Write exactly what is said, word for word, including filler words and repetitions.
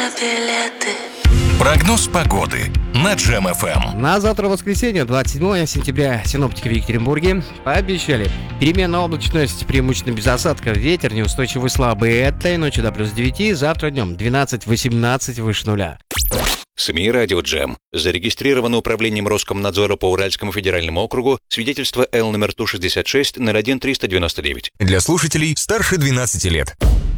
Прогноз погоды на Джем эф эм. На завтра, воскресенье, двадцать седьмое сентября, синоптики в Екатеринбурге пообещали переменная облачность, преимущественно без осадков, ветер неустойчивый слабый. Этой ночью до плюс девяти, завтра днем двенадцать-восемнадцать выше нуля. СМИ «Радио Джем». Зарегистрировано управлением Роскомнадзора по Уральскому федеральному округу свидетельство Л номер Ту шестьдесят шесть ноль один триста девяносто девять. Для слушателей старше двенадцати лет.